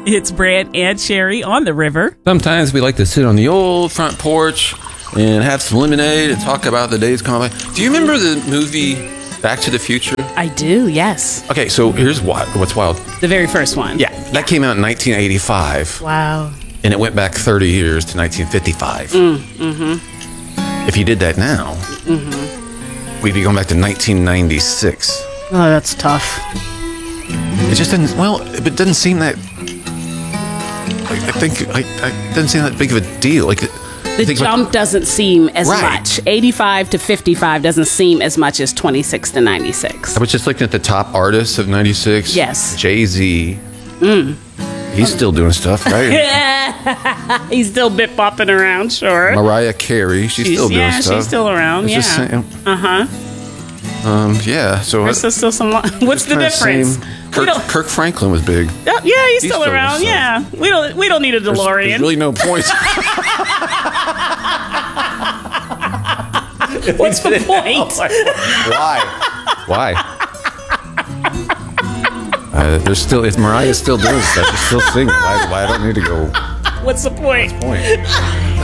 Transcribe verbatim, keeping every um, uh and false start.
It's Brant and Sherry on the river. Sometimes we like to sit on the old front porch and have some lemonade and talk about the days gone by. Do you remember the movie Back to the Future? I do, yes. Okay, so here's what, what's wild. The very first one. Yeah, that came out in nineteen eighty-five. Wow. And it went back thirty years to nineteen fifty-five. Mm, mm-hmm. If you did that now, mm-hmm. we'd be going back to nineteen ninety-six. Oh, that's tough. It just doesn't, well, it doesn't seem that, I, I think, I, I, it doesn't seem that big of a deal. Like, the jump about, doesn't seem as right. much. eighty-five to fifty-five doesn't seem as much as twenty-six to ninety-six. I was just looking at the top artists of ninety-six. Yes. Jay-Z. Mm. He's still doing stuff, right? He's still bit bopping around, sure. Mariah Carey, she's, she's still doing yeah, stuff. Yeah, she's still around, it's yeah. Uh-huh. Um, yeah, so... There's still some... What's the difference? Kirk, Kirk Franklin was big. Oh, yeah, he's, he's still, still around, yeah. We don't we don't need a DeLorean. There's, there's really no point. What's the point? Why? Why? Uh, there's still, if Mariah's still doing stuff, she's still singing. Why, why I don't need to go? What's the point? What's the point?